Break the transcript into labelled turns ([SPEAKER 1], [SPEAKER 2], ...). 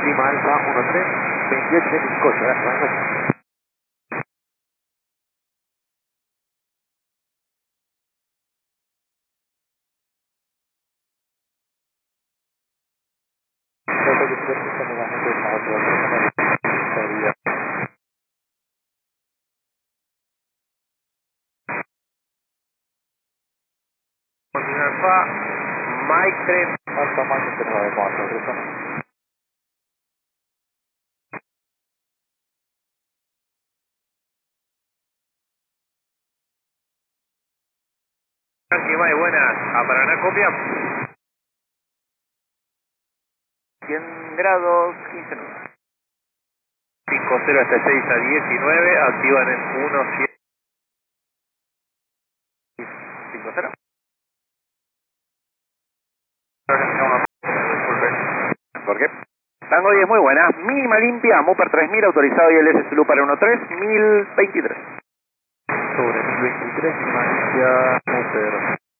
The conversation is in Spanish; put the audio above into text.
[SPEAKER 1] Lima Alfa 13, 28 de Piscocho, gracias, buenas noches. Alfa, Mike 3. Alfa, Mike 3, vamos a hacer Yankee Mike, buenas. A Paraná, copia. 100 grados, 15 nudos. 50 hasta 6 a 19, activan en 1-7-50. ¿Por qué? Tango 10, muy buena. Mínima limpia, Mupar 3000, autorizado ILS Zulu para 13, 1023. Sobre 1023, mínima limpia, Mupar.